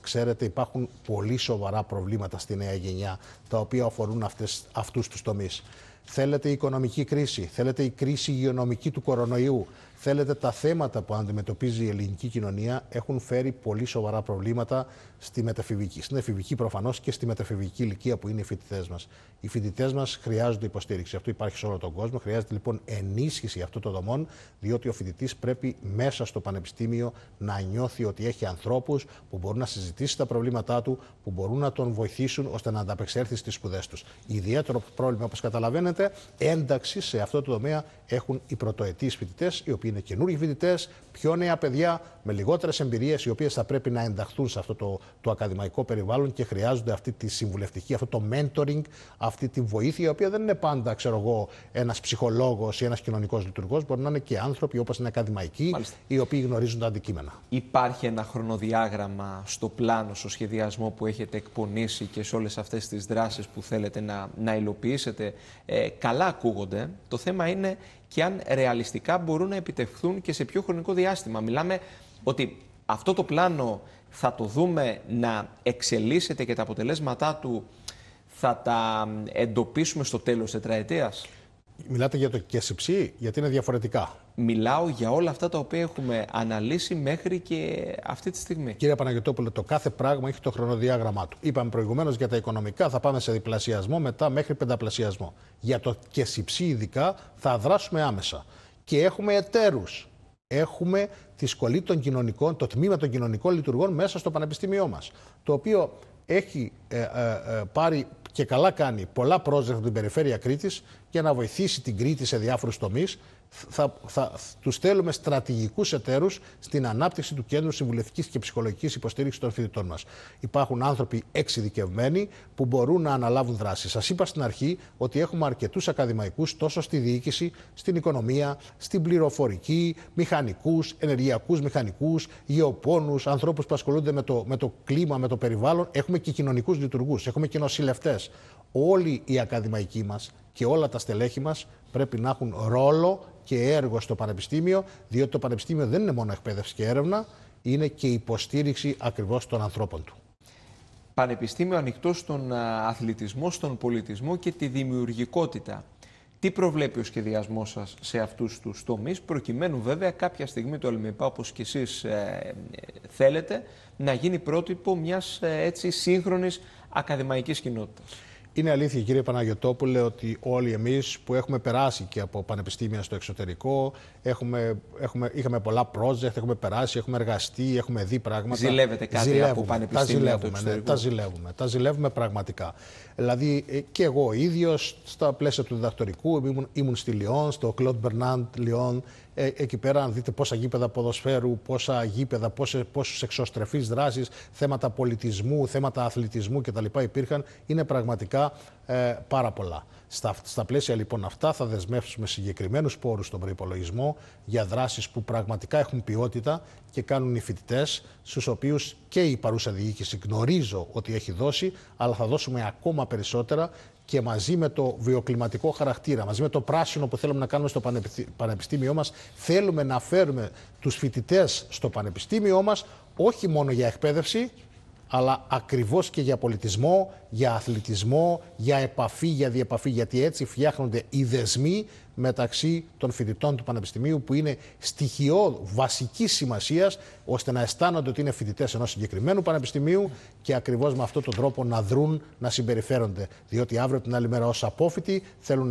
ξέρετε, υπάρχουν πολύ σοβαρά προβλήματα στη νέα γενιά, τα οποία αφορούν αυτούς τους τομείς. Θέλετε η οικονομική κρίση, θέλετε η κρίση υγειονομική του κορονοϊού, θέλετε τα θέματα που αντιμετωπίζει η ελληνική κοινωνία έχουν φέρει πολύ σοβαρά προβλήματα στη μεταφηβική. Στην εφηβική προφανώς και στη μεταφηβική ηλικία που είναι οι φοιτητές μας. Οι φοιτητές μας χρειάζονται υποστήριξη. Αυτό υπάρχει σε όλο τον κόσμο. Χρειάζεται λοιπόν ενίσχυση αυτών των δομών, διότι ο φοιτητής πρέπει μέσα στο πανεπιστήμιο να νιώθει ότι έχει ανθρώπους που μπορούν να συζητήσει τα προβλήματά του, που μπορούν να τον βοηθήσουν ώστε να ανταπεξέλθει στις σπουδές τους. Ιδιαίτερο πρόβλημα, όπως καταλαβαίνετε, ένταξη σε αυτό το τομέα έχουν οι πρωτοετής φοιτητές, οι οποίοι είναι καινούργιοι φοιτητές, πιο νέα παιδιά με λιγότερες εμπειρίες, οι οποίες θα πρέπει να ενταχθούν σε αυτό το ακαδημαϊκό περιβάλλον και χρειάζονται αυτή τη συμβουλευτική, αυτό το mentoring, αυτή τη βοήθεια, η οποία δεν είναι πάντα, ξέρω εγώ, ένας ψυχολόγος ή ένας κοινωνικός λειτουργός. Μπορεί να είναι και άνθρωποι όπως είναι ακαδημαϊκοί, οι οποίοι γνωρίζουν τα αντικείμενα. Υπάρχει ένα χρονοδιάγραμμα στο πλάνο, στο σχεδιασμό που έχετε εκπονήσει και σε όλες αυτές τις δράσεις που θέλετε να υλοποιήσετε? Καλά ακούγονται. Το θέμα είναι και αν ρεαλιστικά μπορούν να επιτευχθούν και σε πιο χρονικό διάστημα. Μιλάμε ότι αυτό το πλάνο θα το δούμε να εξελίσσεται και τα αποτελέσματά του θα τα εντοπίσουμε στο τέλος τετραετίας. Μιλάτε για το ΚΕΣΥ, γιατί είναι διαφορετικά. Μιλάω για όλα αυτά τα οποία έχουμε αναλύσει μέχρι και αυτή τη στιγμή. Κύριε Παναγιωτόπουλε, το κάθε πράγμα έχει το χρονοδιάγραμμά του. Είπαμε προηγουμένως για τα οικονομικά, θα πάμε σε διπλασιασμό, μετά μέχρι πενταπλασιασμό. Για το ΚΕΣΥ ειδικά θα δράσουμε άμεσα. Και έχουμε εταίρους. Έχουμε τη σχολή των κοινωνικών, το τμήμα των κοινωνικών λειτουργών μέσα στο πανεπιστήμιό μας, το οποίο έχει πάρει και καλά κάνει πολλά project από την περιφέρεια Κρήτης για να βοηθήσει την Κρήτη σε διάφορους τομείς. Τους στέλνουμε στρατηγικούς εταίρους στην ανάπτυξη του Κέντρου Συμβουλευτικής και Ψυχολογικής Υποστήριξης των φοιτητών μας. Υπάρχουν άνθρωποι εξειδικευμένοι που μπορούν να αναλάβουν δράσεις. Σας είπα στην αρχή ότι έχουμε αρκετούς ακαδημαϊκούς τόσο στη διοίκηση, στην οικονομία, στην πληροφορική, μηχανικούς, ενεργειακούς μηχανικούς, γεωπόνους, ανθρώπους που ασχολούνται με το κλίμα, με το περιβάλλον. Έχουμε και κοινωνικούς λειτουργούς, έχουμε και νοσηλευτές. Όλοι οι ακαδημαϊκοί μας και όλα τα στελέχη μας πρέπει να έχουν ρόλο και έργο στο πανεπιστήμιο, διότι το πανεπιστήμιο δεν είναι μόνο εκπαίδευση και έρευνα, είναι και υποστήριξη ακριβώς των ανθρώπων του. Πανεπιστήμιο ανοιχτό στον αθλητισμό, στον πολιτισμό και τη δημιουργικότητα. Τι προβλέπει ο σχεδιασμός σας σε αυτούς τους τομείς, προκειμένου βέβαια κάποια στιγμή το ΕΛΜΕΠΑ, όπως και εσείς θέλετε, να γίνει πρότυπο μιας έτσι σύγχρονης ακαδημαϊκής κοινότητας? Είναι αλήθεια, κύριε Παναγιωτόπουλε, ότι όλοι εμείς που έχουμε περάσει και από πανεπιστήμια στο εξωτερικό, είχαμε πολλά project, έχουμε περάσει, έχουμε εργαστεί, έχουμε δει πράγματα. Ζηλεύετε κάτι από πανεπιστήμια του εξωτερικού? Τα ζηλεύουμε πραγματικά. Δηλαδή και εγώ ίδιος στα πλαίσια του διδακτορικού ήμουν στη Λιόν, στο Claude Bernard Λιόν. Εκεί πέρα, αν δείτε πόσα γήπεδα ποδοσφαίρου, πόσα γήπεδα, πόσες εξωστρεφείς δράσεις, θέματα πολιτισμού, θέματα αθλητισμού κτλ. Υπήρχαν, είναι πραγματικά πάρα πολλά. Στα πλαίσια λοιπόν αυτά θα δεσμεύσουμε συγκεκριμένους πόρους στον προϋπολογισμό για δράσεις που πραγματικά έχουν ποιότητα και κάνουν οι φοιτητές, στους οποίους και η παρούσα διοίκηση γνωρίζω ότι έχει δώσει, αλλά θα δώσουμε ακόμα περισσότερα. Και μαζί με το βιοκλιματικό χαρακτήρα, μαζί με το πράσινο που θέλουμε να κάνουμε στο πανεπιστήμιό μας, θέλουμε να φέρουμε τους φοιτητές στο πανεπιστήμιό μας, όχι μόνο για εκπαίδευση, αλλά ακριβώς και για πολιτισμό, για αθλητισμό, για επαφή, για διεπαφή, γιατί έτσι φτιάχνονται οι δεσμοί μεταξύ των φοιτητών του Πανεπιστημίου, που είναι στοιχειό βασικής σημασίας, ώστε να αισθάνονται ότι είναι φοιτητές ενός συγκεκριμένου πανεπιστημίου και ακριβώς με αυτόν τον τρόπο να δρουν, να συμπεριφέρονται. Διότι αύριο την άλλη μέρα ως απόφοιτοι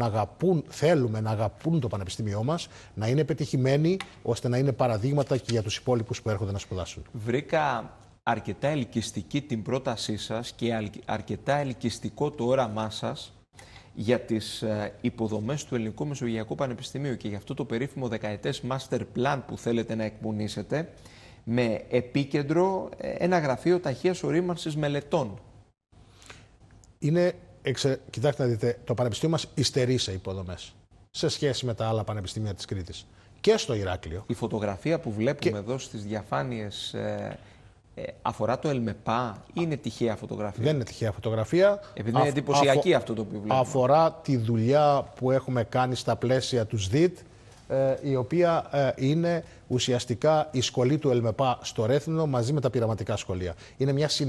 θέλουμε να αγαπούν το πανεπιστήμιό μας, να είναι πετυχημένοι, ώστε να είναι παραδείγματα και για τους υπόλοιπους που έρχονται να σπουδάσουν. Βρήκα αρκετά ελκυστική την πρότασή σας και αρκετά ελκυστικό το όραμά σας για τις υποδομές του Ελληνικού Μεσογειακού Πανεπιστημίου και για αυτό το περίφημο δεκαετές master plan που θέλετε να εκπονήσετε, με επίκεντρο ένα γραφείο ταχείας ορίμανσης μελετών. Κοιτάξτε να δείτε, το Πανεπιστήμιο μας υστερεί σε υποδομές σε σχέση με τα άλλα πανεπιστήμια της Κρήτης και στο Ηράκλειο. Η φωτογραφία που βλέπουμε εδώ στις διαφάνειες αφορά το ΕΛΜΕΠΑ ή είναι τυχαία φωτογραφία? Δεν είναι τυχαία φωτογραφία. Επειδή είναι εντυπωσιακή αυτό το οποίο βλέπουμε. Αφορά τη δουλειά που έχουμε κάνει στα πλαίσια του ΣΔΙΤ, η οποία είναι ουσιαστικά η σχολή του ΕΛΜΕΠΑ στο Ρέθινο μαζί με τα πειραματικά σχολεία. Είναι μια